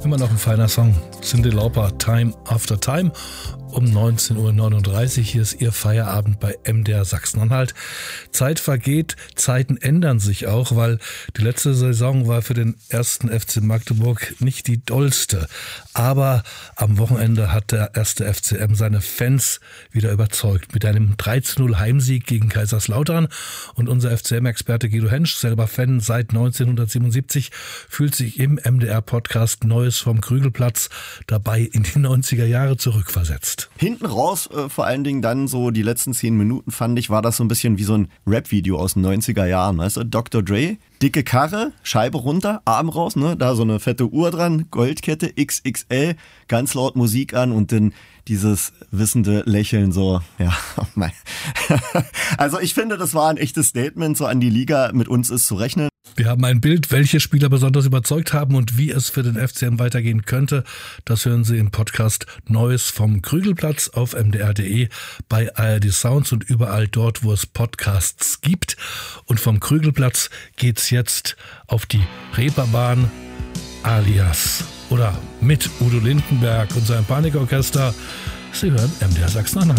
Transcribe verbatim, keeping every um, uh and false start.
Immer noch ein feiner Song. Cyndi Lauper, Time After Time. Um neunzehn Uhr neununddreißig. Hier ist Ihr Feierabend bei M D R Sachsen-Anhalt. Zeit vergeht, Zeiten ändern sich auch, weil die letzte Saison war für den ersten F C Magdeburg nicht die dollste. Aber am Wochenende hat der erste F C M seine Fans wieder überzeugt. Mit einem drei zu null Heimsieg gegen Kaiserslautern. Und unser F C M-Experte Guido Hensch, selber Fan seit neunzehnhundertsiebenundsiebzig, fühlt sich im M D R-Podcast Neues vom Krügelplatz dabei in die neunziger Jahre zurückversetzt. Hinten raus, äh, vor allen Dingen dann so die letzten zehn Minuten, fand ich, war das so ein bisschen wie so ein Rap-Video aus den neunziger Jahren, weißt du? Doktor Dre, dicke Karre, Scheibe runter, Arm raus, ne? Da so eine fette Uhr dran, Goldkette, X X L, ganz laut Musik an und dann dieses wissende Lächeln so, ja, mein. Also ich finde, das war ein echtes Statement, so an die Liga, mit uns ist zu rechnen. Wir haben ein Bild, welche Spieler besonders überzeugt haben und wie es für den F C M weitergehen könnte. Das hören Sie im Podcast Neues vom Krügelplatz auf m d r punkt d e, bei A R D Sounds und überall dort, wo es Podcasts gibt. Und vom Krügelplatz geht's jetzt auf die Reeperbahn alias oder mit Udo Lindenberg und seinem Panikorchester. Sie hören M D R Sachsen-Anhalt.